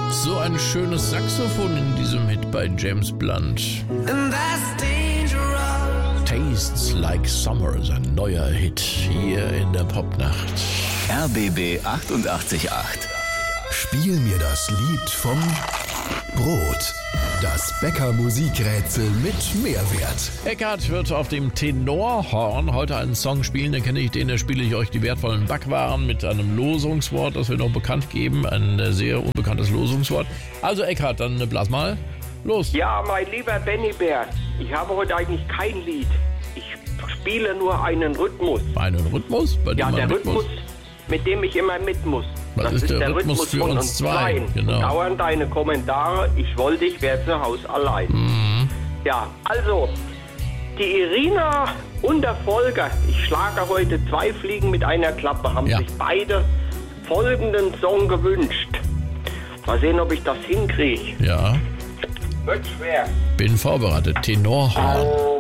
So ein schönes Saxophon in diesem Hit bei James Blunt. Tastes Like Summer ist ein neuer Hit hier in der Popnacht. RBB 88.8. Spiel mir das Lied vom Brot. Das Bäcker-Musikrätsel mit Mehrwert. Eckhard wird auf dem Tenorhorn heute einen Song spielen, den kenne ich, da spiele ich euch die wertvollen Backwaren mit einem Losungswort, das wir noch bekannt geben, ein sehr unbekanntes Losungswort. Also Eckhard, dann blas mal los. Ja, mein lieber Benny Bär, ich habe heute eigentlich kein Lied. Ich spiele nur einen Rhythmus. Einen Rhythmus? Bei dem ja, man der mit Rhythmus, muss? Mit dem ich immer mit muss. Das ist der Rhythmus für von uns zwei. Genau. Dauern deine Kommentare, ich wollte, ich wäre zu Hause allein. Mhm. Ja, also, die Irina und der Volker, ich schlage heute 2 Fliegen mit einer Klappe, haben sich beide folgenden Song gewünscht. Mal sehen, ob ich das hinkriege. Ja. Wird schwer. Bin vorbereitet. Tenorhorn.